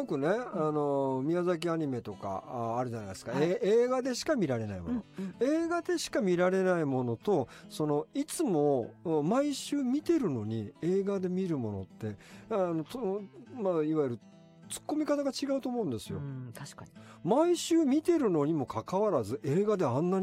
よくね、宮崎アニメとかあるじゃないですか、映画でしか見られないもの、映画でしか見られないものと、いつも毎週見てるのに映画で見るものって、いわゆる突っ込み方が違うと思うんですよ。 確かに。 毎週見てるのにもかかわらず映画であんなに